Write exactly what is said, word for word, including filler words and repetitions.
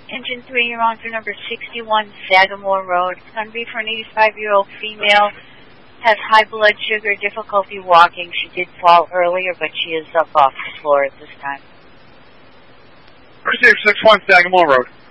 Engine three, you're on for number sixty-one, Sagamore Road. It's going to be for an eighty-five-year-old female. Has high blood sugar, difficulty walking. She did fall earlier, but she is up off the floor at this time. Receive six one, Sagamore Road.